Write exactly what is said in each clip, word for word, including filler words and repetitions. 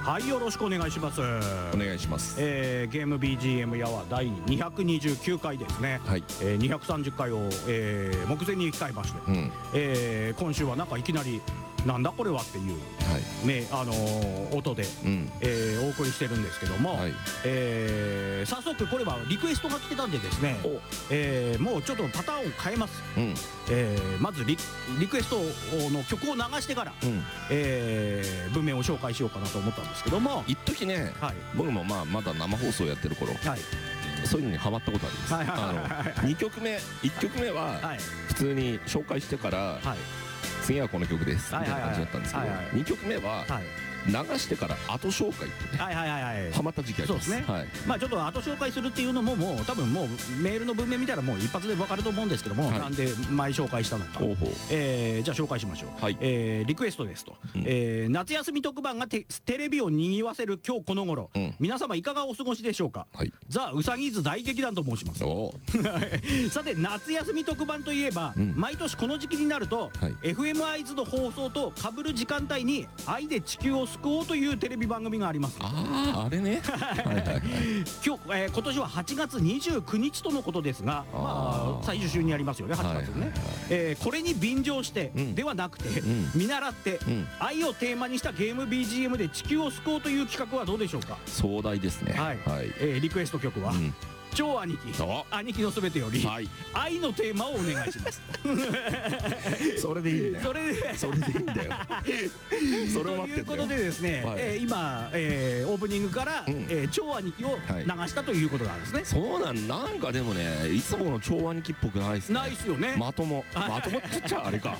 はい、よろしくお願いします。 お願いします。 えー、ゲーム ビージーエム やはだいにひゃくにじゅうきゅうかいですね。 はい。 えー、にひゃくさんじゅっかいを、えー、目前に控えまして、 うん。 えー、今週はなんかいきなりなんだこれはっていう、 はい。 ね、あのー、音で、 うん。 えー、お送りしてるんですけども、 はい。 えー、早速これはリクエストが来てたんでですね、えー、もうちょっとパターンを変えます。 うん。 えー、まずリリクエストの曲を流してから、 うん。 えー、文面を紹介しようかなと思ったんですけども、 一時ね、 はい、 僕もまあまだ生放送やってる頃、 はい、 そういうのにハマったことあります。 はいはいはいはいあのにきょくめ、いっきょくめははい、 普通に紹介してから、 はい、 次はこの曲ですみたいな感じだったんですけど、 はいはいはいにきょくめははい、 流してから後紹介ってね、 はいはいはいはい、 ハマった時期あります。 そうですね。 はい。 まあちょっと後紹介するっていうのももう多分もうメールの文面見たらもう一発で分かると思うんですけども、 はい、 なんで前紹介したのか、 ほうほう、 えー、じゃあ紹介しましょう。 はい、 えー、リクエストですと、うん、えー、夏休み特番がテレビを賑わせる今日この頃、うん、皆様いかがお過ごしでしょうか。はい、ザ・ウサギーズ大劇団と申します。さて夏休み特番といえば、うん、毎年この時期になると、はい、エフエム 会津の放送と被る時間帯に愛で地球を救おうというテレビ番組があります。 ああ、あれね。はいはいはい。 今日、えー、今年ははちがつにじゅうくにちとのことですが、まあ最終週にありますよね、はちがつね。えー、これに便乗して、うん、ではなくて、うん、見習って、うん、愛をテーマにしたゲーム ビージーエム で地球を救おうという企画はどうでしょうか。 壮大ですね。 はい、はい、えー、リクエスト曲は、うん、超兄貴、兄貴のすべてより、はい、愛のテーマをお願いします。 それでいいんだよ。 それでそれでいいんだよ。それを待ってんだよ。ということでですね、はい、えー、今、えー、オープニングから、うん、えー、超兄貴を流したということなんですね。はい、 そうなん、なんかでもね、いつもの超兄貴っぽくないですね。 ないっすよね。 まとも、まともって言っちゃあれか。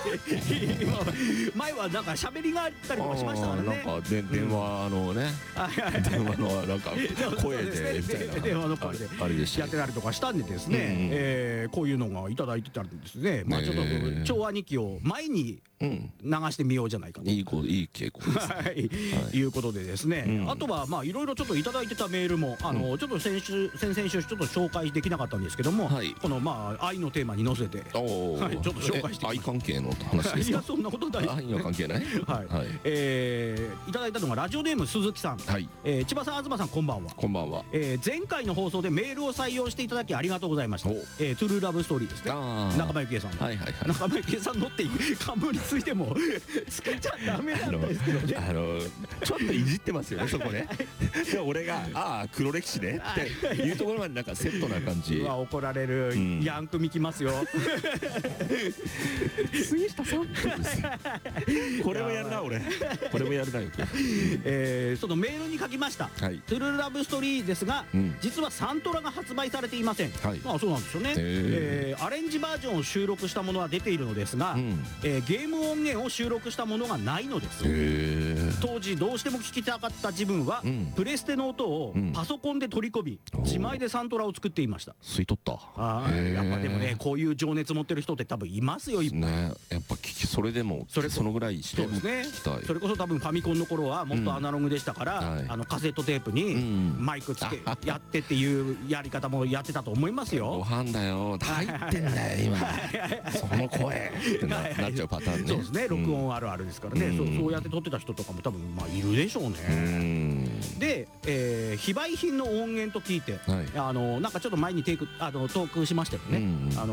前はなんか喋りがあったりとかしましたからね。 なんかで電話のね、電話のなんか声でみたいな。 電話の声でやってたりとかしたんでですね、うん、えー、こういうのがいただいてたんですね。まあちょっと超兄貴を前に流してみようじゃないかと、 いい子、いい傾向です、ね。はい、 いうことでですね、うん、あとはまあいろいろちょっといただいてたメールもあの、うん、ちょっと先週先々週ちょっと紹介できなかったんですけども、はい、このまあ愛のテーマに乗せて、はい、ちょっと紹介して愛関係の話ですか。 いやそんなことない。 愛の関係ない。 はい、はい、えー、いただいたのがラジオネーム鈴木さん、はい、えー、千葉さん東さんこんばんは。 こんばんは。 えー、前回の放送でメールを採用していただきありがとうございました。えー、トゥルーラブストーリーですね。仲間由紀恵さんの、はいはいはい、仲間由紀恵さんのって冠についてもつけちゃダメなんですけどね。 あのちょっといじってますよねそこね。で俺がああ黒歴史ねっていうところまでなんかセットな感じ。 うわ怒られる、うん、ヤンクミきますよ。 杉下さん。これもやるな俺。これもやるなよ。 えー、そのメールに書きました。はい、トゥルーラブストーリーですが、うん、実はサントラが発売されていません。はい、まあそうなんですよね。えー、アレンジバージョンを収録したものは出ているのですが、うん、えー、ゲーム音源を収録したものがないのです。当時どうしても聞きたかった自分は、うん、プレステの音をパソコンで取り込み、うん、自前でサントラを作っていました。 吸い取った。 あやっぱでもねこういう情熱持ってる人って多分いますよいっぱい。 ね、やっぱ聞きそれでもそれそのぐらいしても聞きたい。 それこそ多分ファミコンの頃はもっとアナログでしたから、うん、はい、あのカセットテープにマイクつけやってっていうやり方もやってたと思いますよ。 ご飯だよ入ってんだよ今その声って な, なっちゃうパターンね。 そうですね、録音あるあるですからね、うん、そう, そうやって撮ってた人とかも多分まあいるでしょうね。うんで、えー、非売品の音源と聞いて、はい、あのなんかちょっと前にテイクあのトークしましたよね。うん、あの